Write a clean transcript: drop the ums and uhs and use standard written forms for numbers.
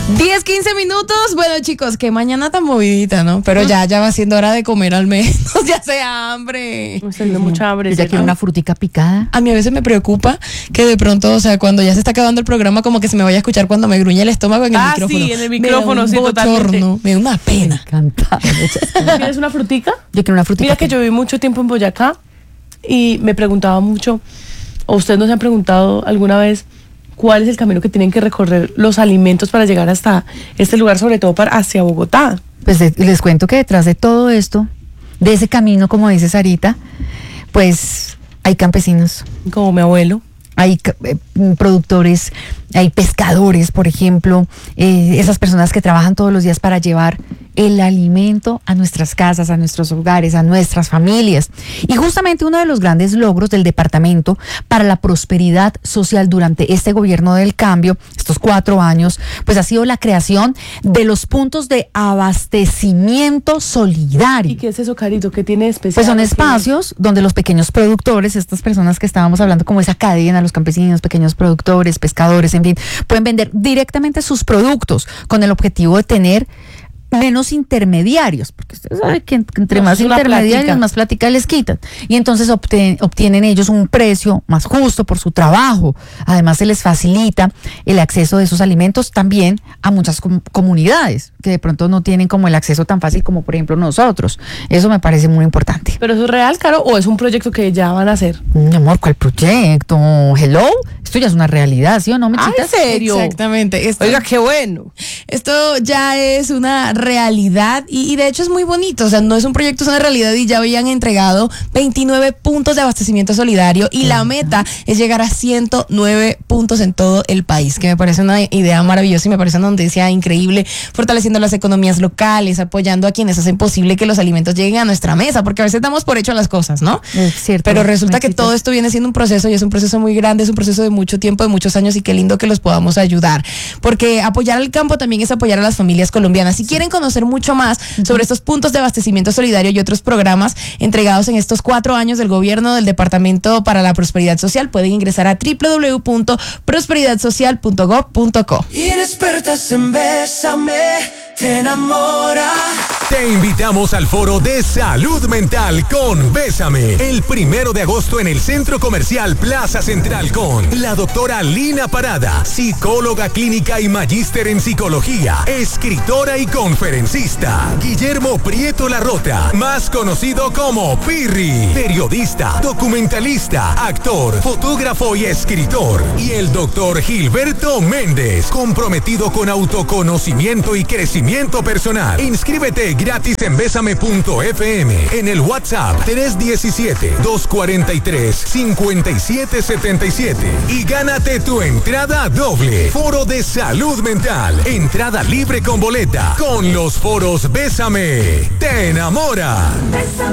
10-15 minutos. Bueno, chicos, qué mañana tan movidita, ¿no? Pero ya va siendo hora de comer al menos. Ya hace hambre. Me está dando mucha hambre. Ya quiero una frutica picada. A mí a veces me preocupa que de pronto, o sea, cuando ya se está acabando el programa, como que se me vaya a escuchar cuando me gruñe el estómago en el micrófono. Sí, en el micrófono, me da un totalmente. Me da una pena. Me encanta. ¿Quieres una frutica? Yo quiero una frutica. Mira que yo viví mucho tiempo en Boyacá y me preguntaba mucho, ¿o ustedes no se han preguntado alguna vez cuál es el camino que tienen que recorrer los alimentos para llegar hasta este lugar, sobre todo hacia Bogotá? Pues les cuento que detrás de todo esto, de ese camino, como dice Sarita, pues hay campesinos. Como mi abuelo. Hay productores, hay pescadores, por ejemplo, esas personas que trabajan todos los días para llevar el alimento a nuestras casas, a nuestros hogares, a nuestras familias. Y justamente uno de los grandes logros del departamento para la prosperidad social durante este gobierno del cambio, estos 4 años, pues ha sido la creación de los puntos de abastecimiento solidario. ¿Y qué es eso, Carito? ¿Qué tiene de especial? Pues son espacios donde los pequeños productores, estas personas que estábamos hablando, como esa cadena, los campesinos, pequeños productores, pescadores, en fin, pueden vender directamente sus productos con el objetivo de tener menos intermediarios, porque usted sabe que entre más intermediarios, más plática les quitan. Y entonces obtienen ellos un precio más justo por su trabajo. Además, se les facilita el acceso de esos alimentos también a muchas comunidades que de pronto no tienen como el acceso tan fácil como, por ejemplo, nosotros. Eso me parece muy importante. ¿Pero eso es real, Caro, o es un proyecto que ya van a hacer? Mi amor, ¿cuál proyecto? Hello, esto ya es una realidad, ¿sí o no, Mechita? ¿En serio? Exactamente. Oiga, qué bueno. Esto ya es una realidad y de hecho es muy bonito. O sea, no es un proyecto, es una realidad y ya habían entregado 29 puntos de abastecimiento solidario y la meta es llegar a 109 puntos en todo el país, que me parece una idea maravillosa y me parece una noticia increíble, fortaleciendo las economías locales, apoyando a quienes hacen posible que los alimentos lleguen a nuestra mesa, porque a veces damos por hecho las cosas, ¿no? Es cierto. Pero resulta que todo esto viene siendo un proceso y es un proceso muy grande, es un proceso de mucho tiempo, de muchos años y qué lindo que los podamos ayudar, porque apoyar al campo también es apoyar a las familias colombianas. Si quieren conocer mucho más sobre estos puntos de abastecimiento solidario y otros programas entregados en estos 4 años del gobierno del Departamento para la Prosperidad Social, pueden ingresar a www.prosperidadsocial.gov.co. Inexpertas en Bésame, te enamora. Te invitamos al foro de salud mental con Bésame, el 1 de agosto en el Centro Comercial Plaza Central con la doctora Lina Parada, psicóloga clínica y magíster en psicología, escritora y conferencista. Guillermo Prieto Larrota, más conocido como Pirri, periodista, documentalista, actor, fotógrafo y escritor. Y el doctor Gilberto Méndez, comprometido con autoconocimiento y crecimiento personal. Inscríbete gratis en Bésame.fm, en el WhatsApp 317-243-5777 y gánate tu entrada doble. Foro de salud mental, entrada libre con boleta. Con los foros Bésame, te enamora. Bésame.